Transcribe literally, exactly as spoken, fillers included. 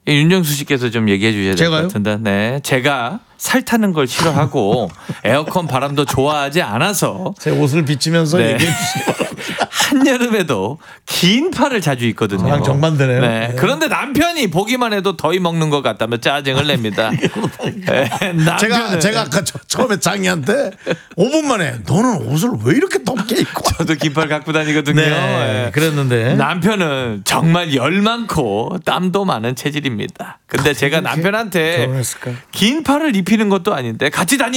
윤정수 씨께서 좀 얘기해 주셔야 될 것 제가요? 같은데. 네, 제가 살 타는 걸 싫어하고 에어컨 바람도 좋아하지 않아서 제 옷을 비치면서 네. 얘기해 주시기 바랍니다. 한여름에도 긴 팔을 자주 입거든요. 저랑 정반대네요. 네. 네. 그런데 남편이 보기만 해도 더위 먹는 것 같다며 짜증을 냅니다. 네. 남편은 제가 제가 아까 저, 처음에 장이한테 오 분 만에 너는 옷을 왜 이렇게 덥게 입고 저도 긴팔 갖고 다니거든요. 네, 네. 그랬는데 남편은 정말 열 많고 땀도 많은 체질입니다. 근데 제가 남편한테 결혼했을까? 긴 팔을 입히는 것도 아닌데 같이 다니